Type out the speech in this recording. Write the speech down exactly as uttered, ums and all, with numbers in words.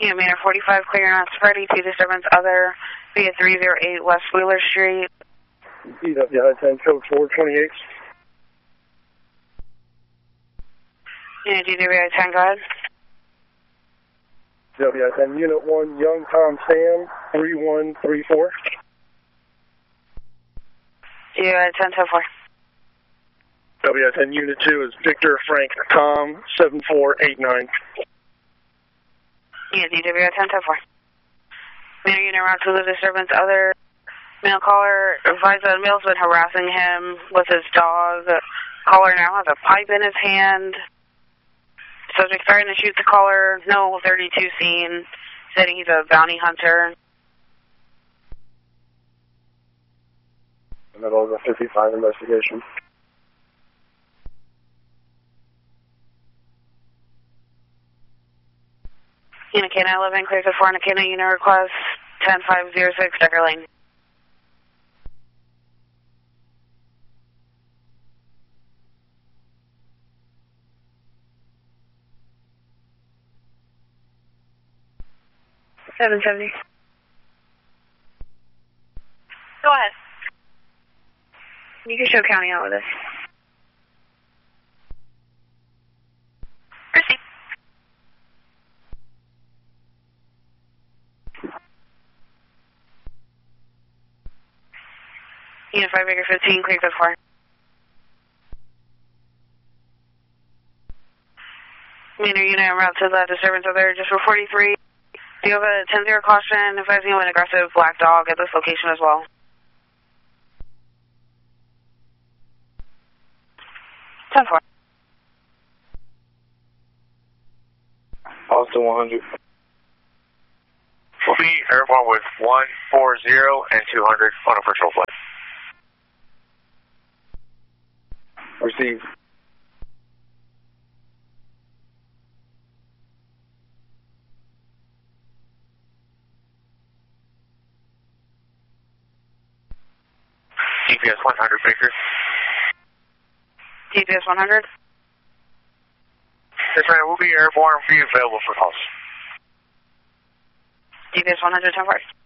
Unit Manor forty-five, clear not spready, two disturbance other, via three oh eight West Wheeler Street. E W I ten, code four twenty-eight. Unit D W I ten, go ahead. D W I ten, Unit one, Young Tom Sam, three one three four. D W I ten, ten four. W I ten, Unit two is Victor Frank Tom, seven four eight nine. Yeah, D W I ten, ten four. Manor unit route to the disturbance. Other male caller advised that a male's been harassing him with his dog. Caller now has a pipe in his hand. Subject starting to shoot the caller. No thirty-two scene, stating he's a bounty hunter. Middle of the fifty-five investigation. Unit K nine eleven, clear to four on a K nine unit request, ten five oh six, Decker Lane. seven seventy. Go ahead. You can show county out with this. Proceed. Unit five Baker fifteen, clear code four. Manor unit en route to the disturbance of there, just for forty-three. Do you have a ten zero caution advising of an aggressive black dog at this location as well? ten four. Austin one hundred. We'll be airborne with one forty and two hundred on a virtual flight. Received. G P S one hundred, Baker. G P S one hundred? Yes, ma'am. We'll be airborne and be available for calls. G P S one hundred, ten four.